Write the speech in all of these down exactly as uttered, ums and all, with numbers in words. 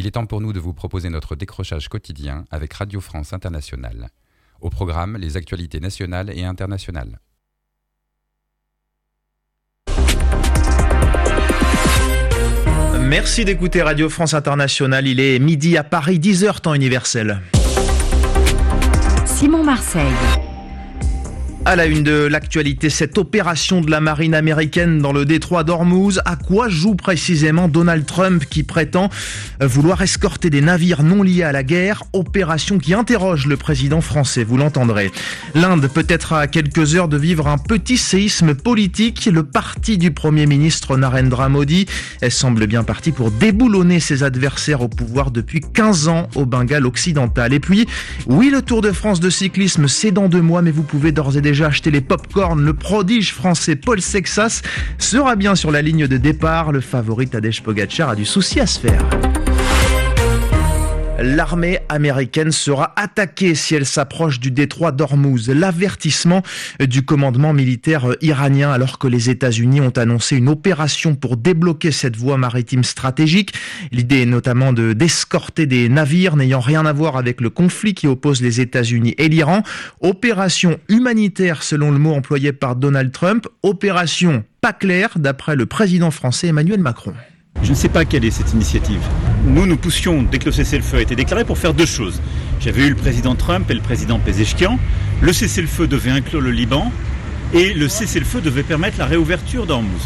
Il est temps pour nous de vous proposer notre décrochage quotidien avec Radio France Internationale. Au programme, les actualités nationales et internationales. Merci d'écouter Radio France Internationale. Il est midi à Paris, dix heures temps universel. Simon Marseille. À la une de l'actualité, cette opération de la marine américaine dans le détroit d'Ormuz. À quoi joue précisément Donald Trump qui prétend vouloir escorter des navires non liés à la guerre? Opération qui interroge le président français, vous l'entendrez. L'Inde peut être à quelques heures de vivre un petit séisme politique. Le parti du Premier ministre Narendra Modi semble bien parti pour déboulonner ses adversaires au pouvoir depuis quinze ans au Bengale occidental. Et puis, oui, le Tour de France de cyclisme, c'est dans deux mois, mais vous pouvez d'ores et déjà déjà acheté les pop-corn. Le prodige français Paul Sexas sera bien sur la ligne de départ. Le favori Tadej Pogačar a du souci à se faire. L'armée américaine sera attaquée si elle s'approche du détroit d'Ormuz. L'avertissement du commandement militaire iranien alors que les États-Unis ont annoncé une opération pour débloquer cette voie maritime stratégique. L'idée est notamment de, d'escorter des navires n'ayant rien à voir avec le conflit qui oppose les États-Unis et l'Iran. Opération humanitaire selon le mot employé par Donald Trump. Opération pas claire d'après le président français Emmanuel Macron. Je ne sais pas quelle est cette initiative. Nous, nous poussions, dès que le cessez-le-feu a été déclaré, pour faire deux choses. J'avais eu le président Trump et le président Pezeshkian. Le cessez-le-feu devait inclure le Liban et le cessez-le-feu devait permettre la réouverture d'Ormuz.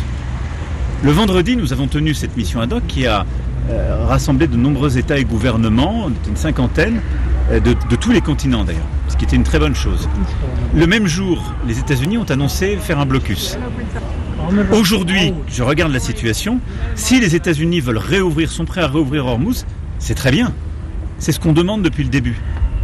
Le vendredi, nous avons tenu cette mission ad hoc qui a euh, rassemblé de nombreux États et gouvernements, une cinquantaine, euh, de, de tous les continents d'ailleurs, ce qui était une très bonne chose. Le même jour, les États-Unis ont annoncé faire un blocus. Aujourd'hui, je regarde la situation. Si les États-Unis veulent réouvrir, sont prêts à réouvrir Ormuz, c'est très bien. C'est ce qu'on demande depuis le début.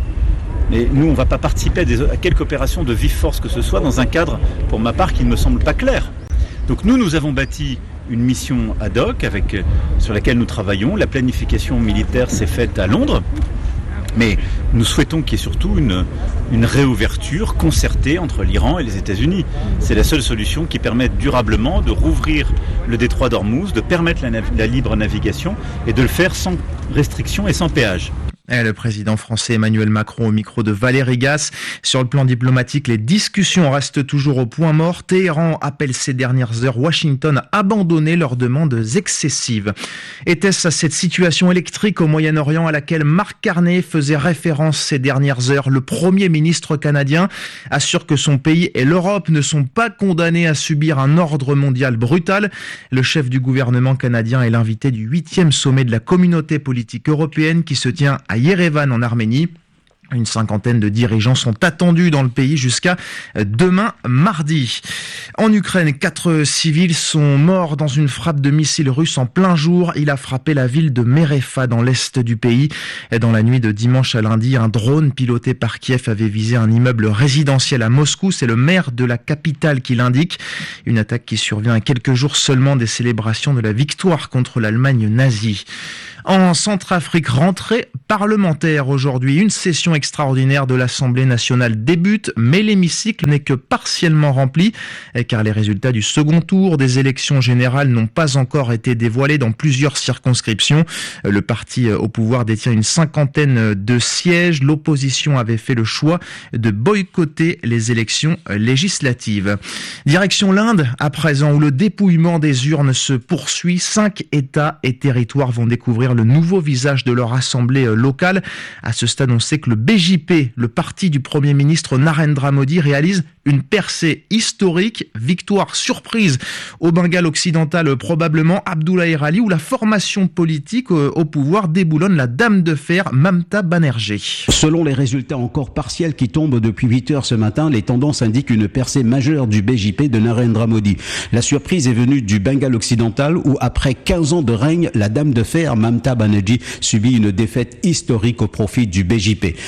Mais nous, on ne va pas participer à, des, à quelque opération de vive force que ce soit dans un cadre, pour ma part, qui ne me semble pas clair. Donc nous, nous avons bâti une mission ad hoc avec, sur laquelle nous travaillons. La planification militaire s'est faite à Londres. Mais nous souhaitons qu'il y ait surtout une, une réouverture concertée entre l'Iran et les États-Unis. C'est la seule solution qui permette durablement de rouvrir le détroit d'Ormuz, de permettre la, nav- la libre navigation et de le faire sans restriction et sans péage. Et le président français Emmanuel Macron au micro de Valérie Gasse. Sur le plan diplomatique, les discussions restent toujours au point mort. Téhéran appelle ces dernières heures Washington à abandonner leurs demandes excessives. Était-ce à cette situation électrique au Moyen-Orient à laquelle Mark Carney faisait référence ces dernières heures? Le Premier ministre canadien assure que son pays et l'Europe ne sont pas condamnés à subir un ordre mondial brutal. Le chef du gouvernement canadien est l'invité du huitième sommet de la communauté politique européenne qui se tient à Yerevan en Arménie. Une cinquantaine de dirigeants sont attendus dans le pays jusqu'à demain mardi. En Ukraine, quatre civils sont morts dans une frappe de missiles russes en plein jour. Il a frappé la ville de Merefa dans l'est du pays. Dans la nuit de dimanche à lundi, un drone piloté par Kiev avait visé un immeuble résidentiel à Moscou. C'est le maire de la capitale qui l'indique. Une attaque qui survient à quelques jours seulement des célébrations de la victoire contre l'Allemagne nazie. En Centrafrique, rentrée parlementaire aujourd'hui. Une session extraordinaire de l'Assemblée nationale débute, mais l'hémicycle n'est que partiellement rempli, car les résultats du second tour des élections générales n'ont pas encore été dévoilés dans plusieurs circonscriptions. Le parti au pouvoir détient une cinquantaine de sièges. L'opposition avait fait le choix de boycotter les élections législatives. Direction l'Inde, à présent, où le dépouillement des urnes se poursuit. Cinq États et territoires vont découvrir le nouveau visage de leur assemblée locale. À ce stade, on sait que le B J P, le parti du Premier ministre Narendra Modi, réalise une percée historique, victoire surprise au Bengale occidental probablement, Abdoulaye Rali, où la formation politique au pouvoir déboulonne la dame de fer Mamta Banerjee. Selon les résultats encore partiels qui tombent depuis huit heures ce matin, les tendances indiquent une percée majeure du B J P de Narendra Modi. La surprise est venue du Bengale occidental où, après quinze ans de règne, la dame de fer Mamta Banerjee subit une défaite historique au profit du B J P.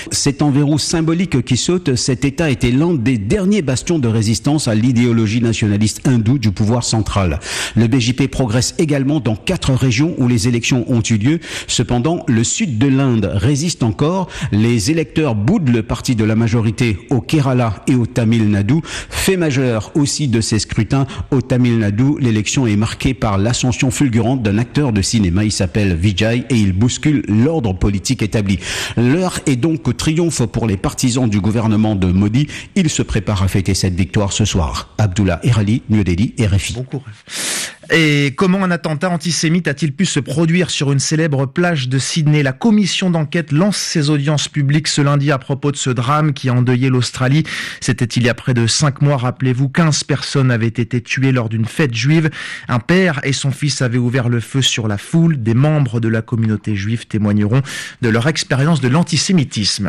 C'est un verrou symbolique qui saute. Cet État était l'un des derniers bastions de résistance à l'idéologie nationaliste hindoue du pouvoir central. Le B J P progresse également dans quatre régions où les élections ont eu lieu. Cependant, le sud de l'Inde résiste encore. Les électeurs boudent le parti de la majorité au Kerala et au Tamil Nadu. Fait majeur aussi de ces scrutins, au Tamil Nadu, l'élection est marquée par l'ascension fulgurante d'un acteur de cinéma. Il s'appelle Vijay et il bouscule l'ordre politique établi. L'heure est donc au triomphe pour les partisans du gouvernement de Modi. Ils se préparent à fêter cette victoire ce soir. Abdullah Erali, New Delhi, R F I. Bon courage. Et comment un attentat antisémite a-t-il pu se produire sur une célèbre plage de Sydney ? La commission d'enquête lance ses audiences publiques ce lundi à propos de ce drame qui a endeuillé l'Australie. C'était il y a près de cinq mois, rappelez-vous, quinze personnes avaient été tuées lors d'une fête juive. Un père et son fils avaient ouvert le feu sur la foule. Des membres de la communauté juive témoigneront de leur expérience de l'antisémitisme.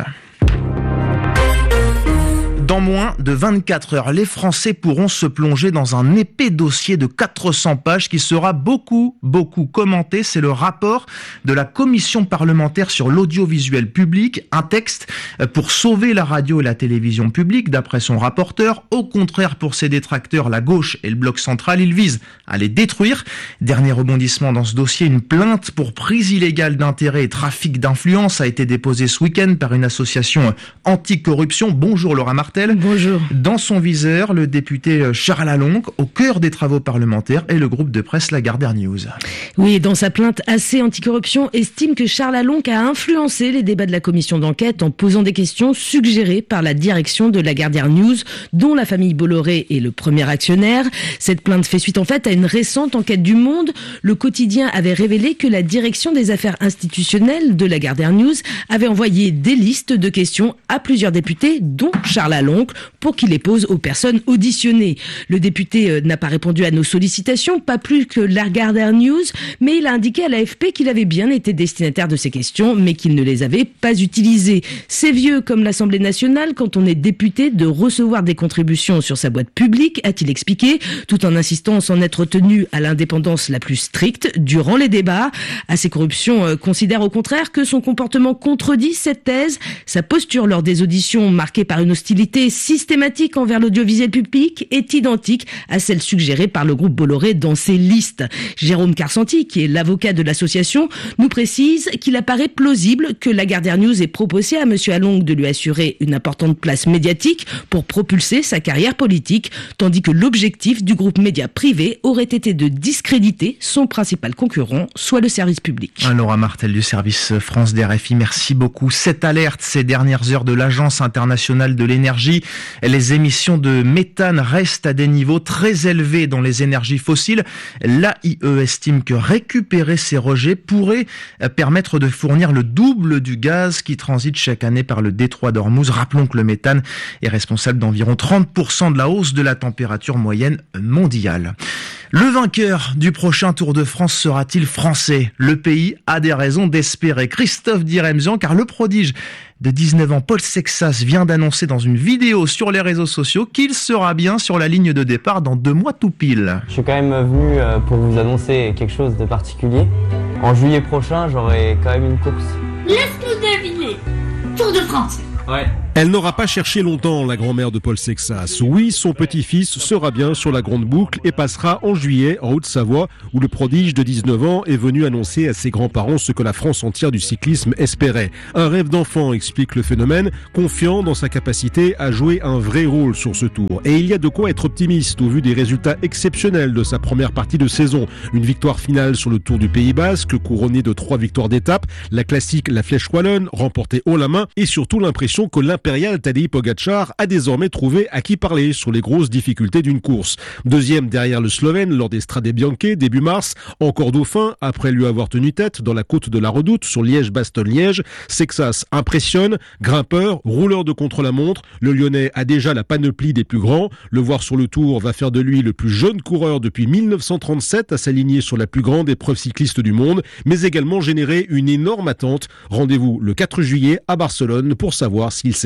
Dans moins de vingt-quatre heures, les Français pourront se plonger dans un épais dossier de quatre cents pages qui sera beaucoup, beaucoup commenté. C'est le rapport de la commission parlementaire sur l'audiovisuel public, un texte pour sauver la radio et la télévision publique, d'après son rapporteur. Au contraire, pour ses détracteurs, la gauche et le bloc central, ils visent à les détruire. Dernier rebondissement dans ce dossier, une plainte pour prise illégale d'intérêt et trafic d'influence a été déposée ce week-end par une association anticorruption. Bonjour Laura Martin. Bonjour. Dans son viseur, le député Charles Alonque, au cœur des travaux parlementaires, et le groupe de presse Lagardère News. Oui, dans sa plainte assez anticorruption, estime que Charles Alonque a influencé les débats de la commission d'enquête en posant des questions suggérées par la direction de Lagardère News, dont la famille Bolloré est le premier actionnaire. Cette plainte fait suite en fait à une récente enquête du Monde. Le quotidien avait révélé que la direction des affaires institutionnelles de Lagardère News avait envoyé des listes de questions à plusieurs députés, dont Charles Alonque, pour qu'il les pose aux personnes auditionnées. Le député n'a pas répondu à nos sollicitations, pas plus que Lagardère News, mais il a indiqué à l'A F P qu'il avait bien été destinataire de ces questions, mais qu'il ne les avait pas utilisées. C'est vieux comme l'Assemblée nationale quand on est député de recevoir des contributions sur sa boîte publique, a-t-il expliqué, tout en insistant s'en être tenu à l'indépendance la plus stricte durant les débats. Assez Corruption euh, considère au contraire que son comportement contredit cette thèse. Sa posture lors des auditions, marquée par une hostilité systématique envers l'audiovisuel public, est identique à celle suggérée par le groupe Bolloré dans ses listes. Jérôme Carsanti, qui est l'avocat de l'association, nous précise qu'il apparaît plausible que Lagardère News ait proposé à M. Alonque de lui assurer une importante place médiatique pour propulser sa carrière politique, tandis que l'objectif du groupe média privé aurait été de discréditer son principal concurrent, soit le service public. Laura Martel du service France D R F I, merci beaucoup. Cette alerte ces dernières heures de l'Agence internationale de l'énergie. Les émissions de méthane restent à des niveaux très élevés dans les énergies fossiles. L'A I E estime que récupérer ces rejets pourrait permettre de fournir le double du gaz qui transite chaque année par le détroit d'Ormuz. Rappelons que le méthane est responsable d'environ trente pour cent de la hausse de la température moyenne mondiale. Le vainqueur du prochain Tour de France sera-t-il français ? Le pays a des raisons d'espérer. Christophe Diremzian, car le prodige de dix-neuf ans, Paul Sexas, vient d'annoncer dans une vidéo sur les réseaux sociaux qu'il sera bien sur la ligne de départ dans deux mois tout pile. Je suis quand même venu pour vous annoncer quelque chose de particulier. En juillet prochain, j'aurai quand même une course. Laisse-nous deviner. Tour de France. Ouais. Elle n'aura pas cherché longtemps, la grand-mère de Paul Sexas. Oui, son petit-fils sera bien sur la grande boucle et passera en juillet en Haute-Savoie, où le prodige de dix-neuf ans est venu annoncer à ses grands-parents ce que la France entière du cyclisme espérait. Un rêve d'enfant, explique le phénomène, confiant dans sa capacité à jouer un vrai rôle sur ce tour. Et il y a de quoi être optimiste au vu des résultats exceptionnels de sa première partie de saison. Une victoire finale sur le Tour du Pays Basque, couronnée de trois victoires d'étape, la classique La Flèche Wallonne, remportée haut la main, et surtout l'impression que l'impérial Tadej Pogačar a désormais trouvé à qui parler sur les grosses difficultés d'une course. Deuxième derrière le Slovène lors des Strade Bianche début mars, encore dauphin après lui avoir tenu tête dans la côte de la Redoute sur Liège-Bastogne-Liège. Sexas impressionne, grimpeur, rouleur de contre-la-montre. Le Lyonnais a déjà la panoplie des plus grands. Le voir sur le Tour va faire de lui le plus jeune coureur depuis mille neuf cent trente-sept à s'aligner sur la plus grande épreuve cycliste du monde, mais également générer une énorme attente. Rendez-vous le quatre juillet à Barcelone pour savoir s'il s'est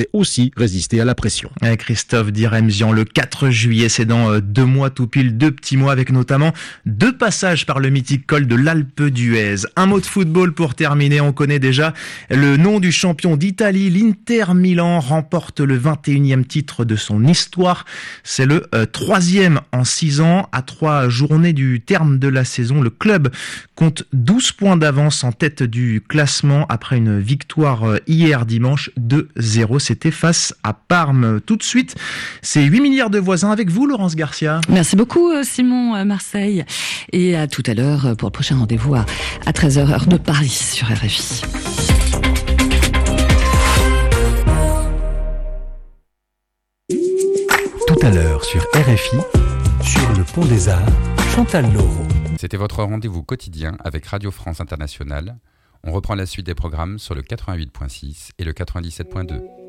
aussi résister à la pression. Et Christophe Diremzian, le quatre juillet, c'est dans deux mois tout pile, deux petits mois avec notamment deux passages par le mythique col de l'Alpe d'Huez. Un mot de football pour terminer, on connaît déjà le nom du champion d'Italie. L'Inter Milan remporte le vingt et unième titre de son histoire. C'est le euh, troisième en six ans. À trois journées du terme de la saison, le club compte douze points d'avance en tête du classement après une victoire euh, hier dimanche deux zéro. C'était face à Parme. Tout de suite, c'est huit milliards de voisins avec vous, Laurence Garcia. Merci beaucoup, Simon Marseille. Et à tout à l'heure pour le prochain rendez-vous à, à treize heures, heure de Paris sur R F I. Tout à l'heure sur R F I, sur le Pont des Arts, Chantal Laureau. C'était votre rendez-vous quotidien avec Radio France Internationale. On reprend la suite des programmes sur le quatre-vingt-huit virgule six et le quatre-vingt-dix-sept virgule deux.